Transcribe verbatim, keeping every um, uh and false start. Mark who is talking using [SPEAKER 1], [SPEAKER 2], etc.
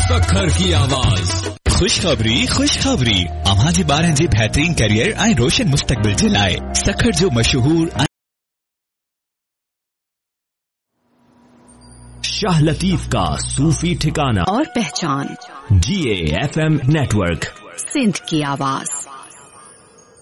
[SPEAKER 1] सखर की आवाज।
[SPEAKER 2] खुशखबरी खुशखबरी अमा जे ॿारनि जे बेहतरीन करियर ऐं रोशन मुस्तक़बिल जे लाइ सखर जो मशहूर
[SPEAKER 3] शाह लतीफ का सूफी ठिकाना
[SPEAKER 4] और पहचान
[SPEAKER 3] जी A F M network
[SPEAKER 4] Sindh की आवाज।